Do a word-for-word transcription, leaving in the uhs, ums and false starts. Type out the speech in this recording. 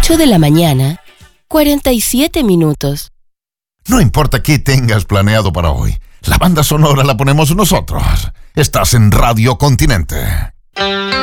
ocho de la mañana, cuarenta y siete minutos. No importa qué tengas planeado para hoy, la banda sonora la ponemos nosotros. Estás en Radio Continente.